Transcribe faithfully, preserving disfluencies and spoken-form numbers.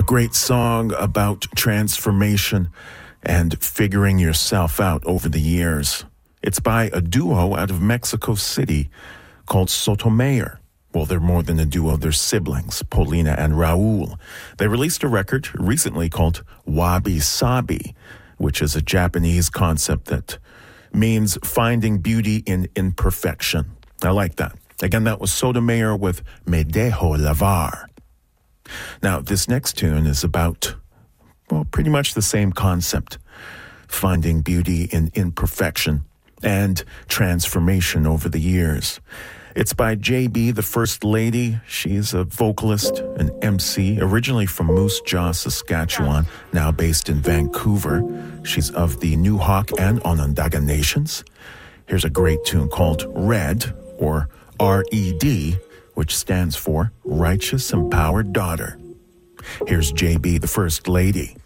great song about transformation and figuring yourself out over the years. It's by a duo out of Mexico City called Sotomayor. Well, they're more than a duo, they're siblings, Paulina and Raul. They released a record recently called Wabi Sabi, which is a Japanese concept that means finding beauty in imperfection. I like that. Again, that was Sotomayor with Me Dejo Lavar. Now, this next tune is about, well, pretty much the same concept. Finding beauty in imperfection and transformation over the years. It's by J B, the First Lady. She's a vocalist, an M C, originally from Moose Jaw, Saskatchewan, now based in Vancouver. She's of the Newhawk and Onondaga Nations. Here's a great tune called Red, or R E D, which stands for Righteous Empowered Daughter. Here's J B, the First Lady.